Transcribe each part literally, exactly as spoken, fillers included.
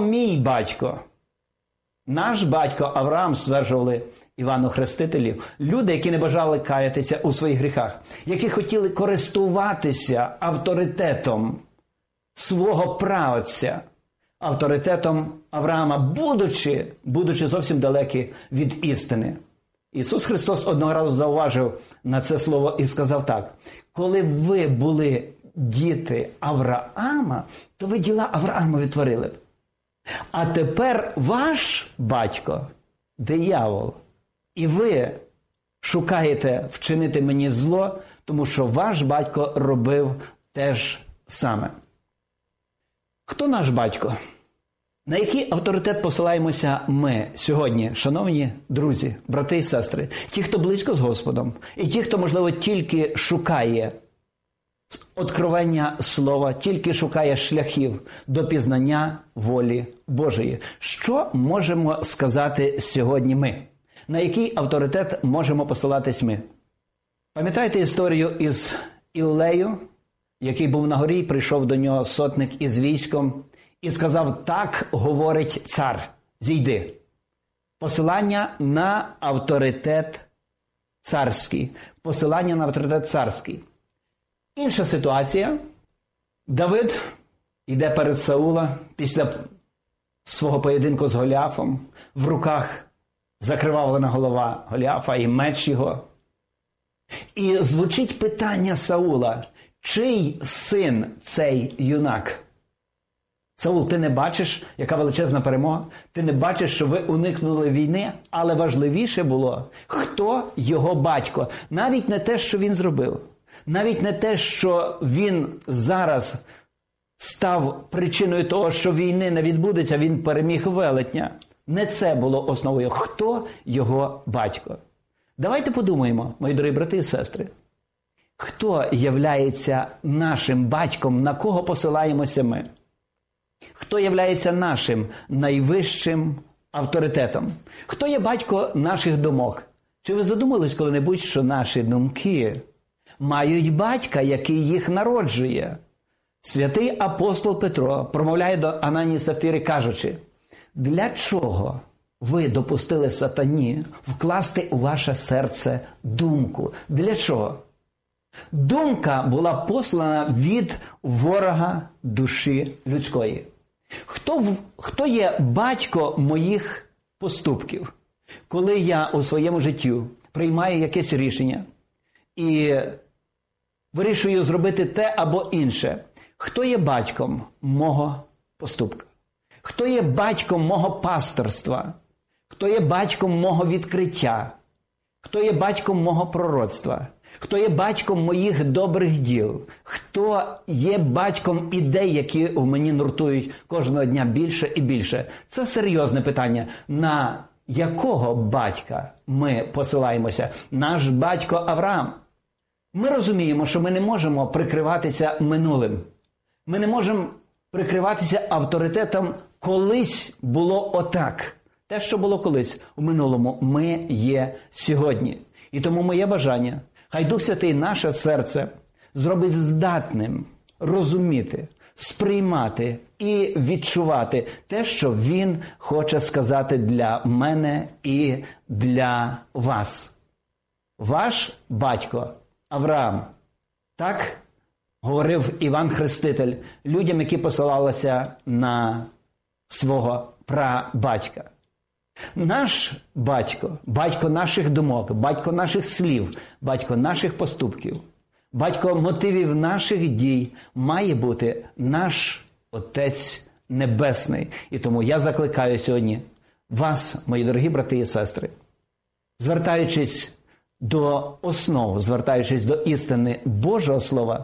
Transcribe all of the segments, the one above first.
мій батько? Наш батько Авраам, стверджували Івану Хрестителю, люди, які не бажали каятися у своїх гріхах, які хотіли користуватися авторитетом свого праотця, авторитетом Авраама, будучи, будучи зовсім далекі від істини. Ісус Христос одного разу зауважив на це слово і сказав так: коли ви були діти Авраама, то ви діла Авраамові творили б. А тепер ваш батько – диявол. І ви шукаєте вчинити мені зло, тому що ваш батько робив те ж саме. Хто наш батько? На який авторитет посилаємося ми сьогодні, шановні друзі, брати і сестри? Ті, хто близько з Господом, і ті, хто, можливо, тільки шукає откровення слова, тільки шукає шляхів до пізнання волі Божої. Що можемо сказати сьогодні ми? На який авторитет можемо посилатись ми? Пам'ятаєте історію із Іллею, який був на горі, прийшов до нього сотник із військом і сказав: так говорить цар, зійди. Посилання на авторитет царський. Посилання на авторитет царський. Інша ситуація. Давид йде перед Саула після свого поєдинку з Голіафом. В руках закривавлена голова Голіафа і меч його. І звучить питання Саула: чий син цей юнак? Саул, ти не бачиш, яка величезна перемога? Ти не бачиш, що ви уникнули війни? Але важливіше було, хто його батько. Навіть не те, що він зробив. Навіть не те, що він зараз став причиною того, що війни не відбудеться, він переміг велетня. Не це було основою. Хто його батько? Давайте подумаємо, мої дорогі брати і сестри. Хто являється нашим батьком, на кого посилаємося ми? Хто являється нашим найвищим авторитетом? Хто є батько наших думок? Чи ви задумались коли-небудь, що наші думки мають батька, який їх народжує? Святий апостол Петро промовляє до Ананії і Сапфіри, кажучи: для чого ви допустили сатані вкласти у ваше серце думку? Для чого? Думка була послана від ворога душі людської. Хто, хто є батько моїх поступків? Коли я у своєму житті приймаю якесь рішення і вирішую зробити те або інше, хто є батьком мого поступка? Хто є батьком мого пасторства? Хто є батьком мого відкриття? Хто є батьком мого пророцтва? Хто є батьком моїх добрих діл? Хто є батьком ідей, які в мені нуртують кожного дня більше і більше? Це серйозне питання. На якого батька ми посилаємося? Наш батько Авраам. Ми розуміємо, що ми не можемо прикриватися минулим. Ми не можемо прикриватися авторитетом «колись було отак». Те, що було колись у минулому, ми є сьогодні. І тому моє бажання, хай Дух Святий наше серце зробить здатним розуміти, сприймати і відчувати те, що Він хоче сказати для мене і для вас. Ваш батько Авраам. Так говорив Іван Хреститель людям, які посилалися на свого прабатька. Наш батько, батько наших думок, батько наших слів, батько наших поступків, батько мотивів наших дій має бути наш Отець Небесний. І тому я закликаю сьогодні вас, мої дорогі брати і сестри, звертаючись до основ, звертаючись до істини Божого Слова,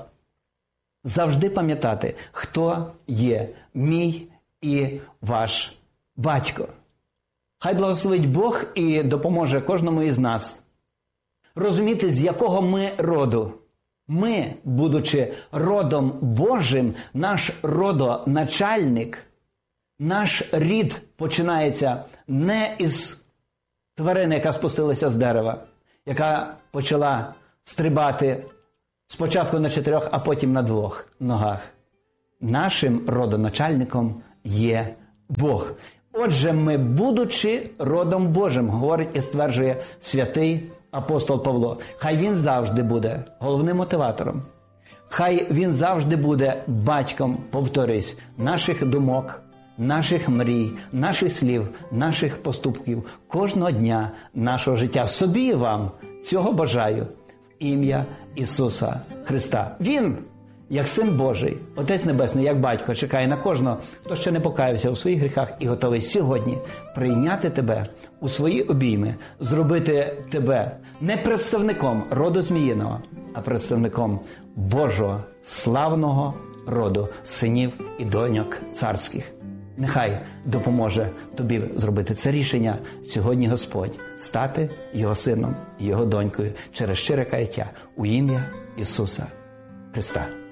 завжди пам'ятати, хто є мій і ваш батько. Хай благословить Бог і допоможе кожному із нас розуміти, з якого ми роду. Ми, будучи родом Божим, наш родоначальник, наш рід починається не із тварини, яка спустилася з дерева, яка почала стрибати спочатку на чотирьох, а потім на двох ногах. Нашим родоначальником є Бог. Отже, ми, будучи родом Божим, говорить і стверджує святий апостол Павло, хай він завжди буде головним мотиватором. Хай він завжди буде батьком, повторюсь, наших думок, наших мрій, наших слів, наших поступків, кожного дня нашого життя. Собі і вам цього бажаю в ім'я Ісуса Христа. Він, як Син Божий, Отець Небесний, як Батько, чекає на кожного, хто ще не покаявся у своїх гріхах і готовий сьогодні прийняти тебе у свої обійми, зробити тебе не представником роду Зміїного, а представником Божого славного роду, синів і доньок царських. Нехай допоможе тобі зробити це рішення сьогодні Господь, стати його сином і його донькою через щире каяття у ім'я Ісуса Христа.